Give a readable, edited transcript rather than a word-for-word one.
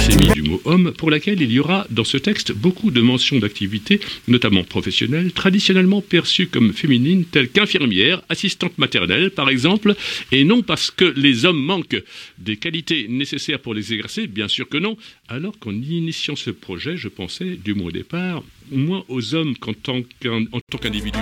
polysémie du mot homme, pour laquelle il y aura dans ce texte beaucoup de mentions d'activités, notamment professionnelles, traditionnellement perçues comme féminines, telles qu'infirmière, assistante maternelle par exemple, et non parce que les hommes manquent des qualités nécessaires pour les exercer, bien sûr que non, alors qu'en initiant ce projet, je pensais, du moins au départ, moins aux hommes qu'en tant qu'individus